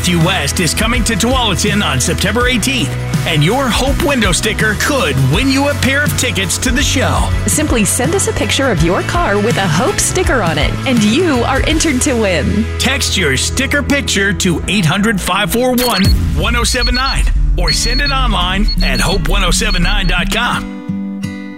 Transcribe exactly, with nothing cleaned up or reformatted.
Dusty West is coming to Tualatin on September eighteenth, and your Hope window sticker could win you a pair of tickets to the show. Simply send us a picture of your car with a Hope sticker on it, and you are entered to win. Text your sticker picture to eight hundred, five four one, one oh seven nine or send it online at hope ten seventy-nine dot com.